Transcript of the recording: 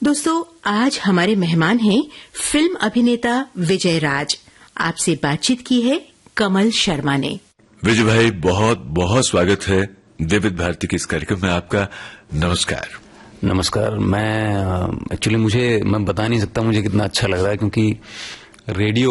दोस्तों, आज हमारे मेहमान हैं फिल्म अभिनेता विजय राज। आपसे बातचीत की है कमल शर्मा ने। विजय भाई, बहुत बहुत स्वागत है विविध भारती के इस कार्यक्रम में आपका। नमस्कार। नमस्कार। मैं एक्चुअली मैं बता नहीं सकता मुझे कितना अच्छा लग रहा है, क्योंकि रेडियो